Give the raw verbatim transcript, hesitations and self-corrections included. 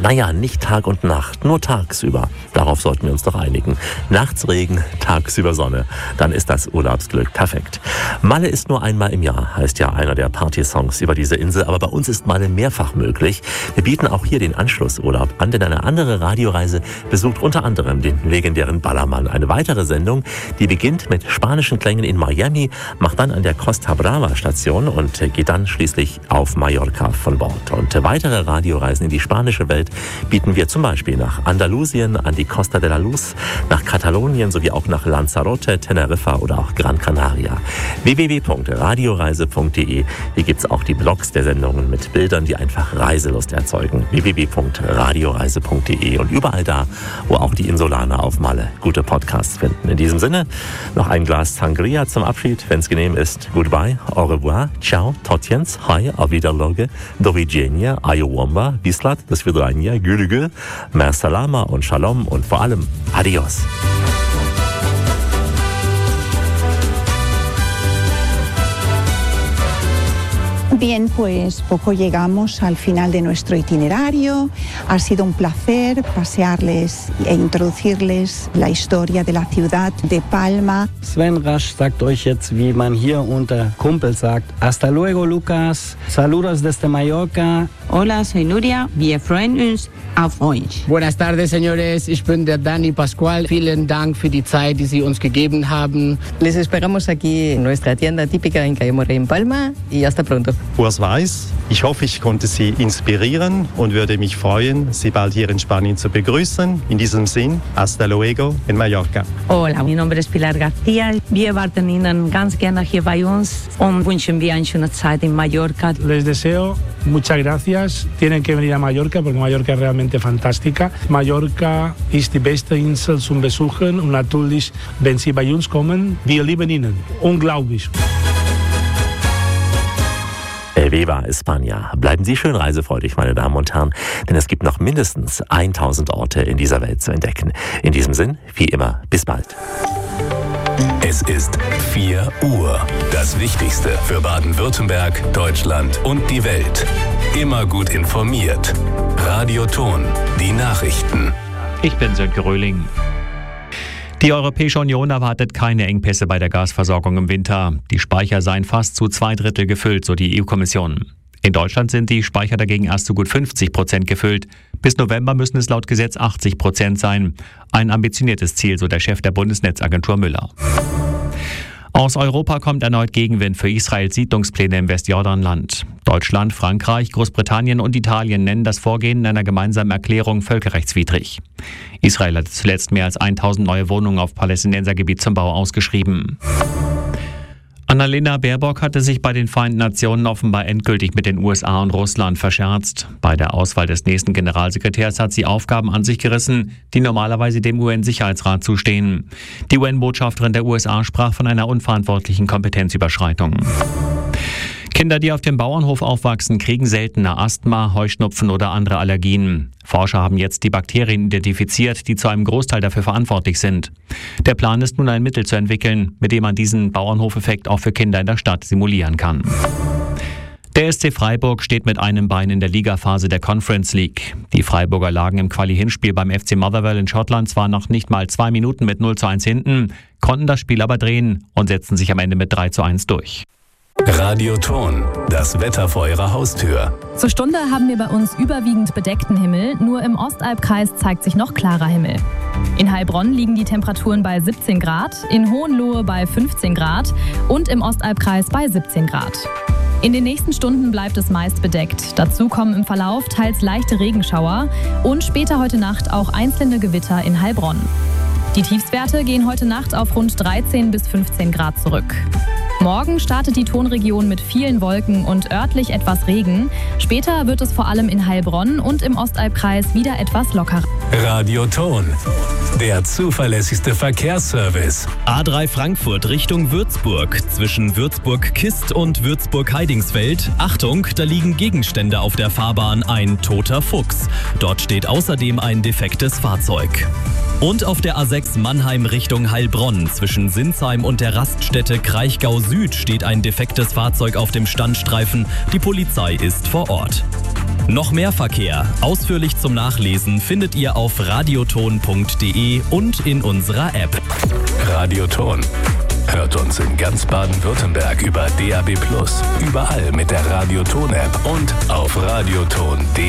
Naja, nicht Tag und Nacht, nur tagsüber. Darauf sollten wir uns doch einigen. Nachts Regen, tagsüber Sonne. Dann ist das Urlaubsglück perfekt. Malle ist nur einmal im Jahr, heißt ja einer der Party-Songs über diese Insel. Aber bei uns ist Malle mehrfach möglich. Wir bieten auch hier den Anschlussurlaub an, denn eine andere Radioreise besucht unter anderem den legendären Ballermann. Eine weitere Sendung, die beginnt mit spanischen Klängen in Miami, macht dann an der Costa Brava Station und geht dann schließlich auf Mallorca von Bord. Und weitere Radioreisen in die spanische Welt bieten wir zum Beispiel nach Andalusien, an die Costa de la Luz, nach Katalonien sowie auch nach Lanzarote, Teneriffa oder auch Gran Canaria. w w w punkt radioreise punkt d e. Hier gibt es auch die Blogs der Sendungen mit Bildern, die einfach Reiselust erzeugen. w w w punkt radioreise punkt d e und überall da, wo auch die Insulaner auf Malle gute Podcasts finden. In diesem Sinne noch ein Glas Sangria zum Abschied, wenn es genehm ist. Goodbye, au revoir, ciao, totjens, hi, auf Wiederloge, do widzenia, ayowamba, vislat, das Vidrania, gülügül, mer salama und shalom und vor allem adios. Bien, pues poco llegamos al final de nuestro itinerario. Ha sido un placer pasearles e introducirles la historia de la ciudad de Palma. Sven Rasch sagt euch jetzt, wie man hier unter Kumpel sagt. Hasta luego, Lucas. Saludos desde Mallorca. Hola, soy Nuria. Wir freuen uns auf euch. Buenas tardes, señores. Ich bin der Dani Pascual. Vielen Dank für die Zeit, die Sie uns gegeben haben. Les esperamos aquí en nuestra tienda típica en Cayo Morey en Palma y hasta pronto. Urs Weiß, ich hoffe, ich konnte Sie inspirieren und würde mich freuen, Sie bald hier in Spanien zu begrüßen. In diesem Sinn, hasta luego en Mallorca. Hola, mi nombre es Pilar García. Wir warten Ihnen ganz gerne hier bei uns und wünschen wir eine schöne Zeit in Mallorca. Les deseo muchas gracias. Tienen que venir a Mallorca porque Mallorca es realmente fantástica. Mallorca ist die beste Insel zum Besuchen und natürlich, wenn Sie bei uns kommen, wir lieben Ihnen. Unglaublich. Viva España. Bleiben Sie schön reisefreudig, meine Damen und Herren, denn es gibt noch mindestens tausend Orte in dieser Welt zu entdecken. In diesem Sinn, wie immer, bis bald. Es ist vier Uhr. Das Wichtigste für Baden-Württemberg, Deutschland und die Welt. Immer gut informiert. Radio Ton, die Nachrichten. Ich bin Sönke Röhling. Die Europäische Union erwartet keine Engpässe bei der Gasversorgung im Winter. Die Speicher seien fast zu zwei Drittel gefüllt, so die E U-Kommission. In Deutschland sind die Speicher dagegen erst zu gut fünfzig Prozent gefüllt. Bis November müssen es laut Gesetz achtzig Prozent sein. Ein ambitioniertes Ziel, so der Chef der Bundesnetzagentur Müller. Aus Europa kommt erneut Gegenwind für Israels Siedlungspläne im Westjordanland. Deutschland, Frankreich, Großbritannien und Italien nennen das Vorgehen in einer gemeinsamen Erklärung völkerrechtswidrig. Israel hat zuletzt mehr als tausend neue Wohnungen auf Palästinensergebiet zum Bau ausgeschrieben. Annalena Baerbock hatte sich bei den Vereinten Nationen offenbar endgültig mit den U S A und Russland verscherzt. Bei der Auswahl des nächsten Generalsekretärs hat sie Aufgaben an sich gerissen, die normalerweise dem U N-Sicherheitsrat zustehen. Die U N-Botschafterin der U S A sprach von einer unverantwortlichen Kompetenzüberschreitung. Kinder, die auf dem Bauernhof aufwachsen, kriegen seltener Asthma, Heuschnupfen oder andere Allergien. Forscher haben jetzt die Bakterien identifiziert, die zu einem Großteil dafür verantwortlich sind. Der Plan ist nun, ein Mittel zu entwickeln, mit dem man diesen Bauernhofeffekt auch für Kinder in der Stadt simulieren kann. Der S C Freiburg steht mit einem Bein in der Ligaphase der Conference League. Die Freiburger lagen im Quali-Hinspiel beim F C Motherwell in Schottland zwar noch nicht mal zwei Minuten mit null zu eins hinten, konnten das Spiel aber drehen und setzten sich am Ende mit drei zu eins durch. Radio Ton, das Wetter vor Ihrer Haustür. Zur Stunde haben wir bei uns überwiegend bedeckten Himmel, nur im Ostalbkreis zeigt sich noch klarer Himmel. In Heilbronn liegen die Temperaturen bei siebzehn Grad, in Hohenlohe bei fünfzehn Grad und im Ostalbkreis bei siebzehn Grad. In den nächsten Stunden bleibt es meist bedeckt. Dazu kommen im Verlauf teils leichte Regenschauer und später heute Nacht auch einzelne Gewitter in Heilbronn. Die Tiefstwerte gehen heute Nacht auf rund dreizehn bis fünfzehn Grad zurück. Morgen startet die Tonregion mit vielen Wolken und örtlich etwas Regen. Später wird es vor allem in Heilbronn und im Ostalbkreis wieder etwas lockerer. Radio Ton, der zuverlässigste Verkehrsservice. A drei Frankfurt Richtung Würzburg. Zwischen Würzburg-Kist und Würzburg-Heidingsfeld. Achtung, da liegen Gegenstände auf der Fahrbahn. Ein toter Fuchs. Dort steht außerdem ein defektes Fahrzeug. Und auf der A sechs Mannheim Richtung Heilbronn. Zwischen Sinsheim und der Raststätte Kraichgau Süd steht ein defektes Fahrzeug auf dem Standstreifen. Die Polizei ist vor Ort. Noch mehr Verkehr, ausführlich zum Nachlesen, findet ihr auf radioton punkt de und in unserer App. Radioton. Hört uns in ganz Baden-Württemberg über D A B plus, überall mit der Radioton-App und auf radioton punkt de.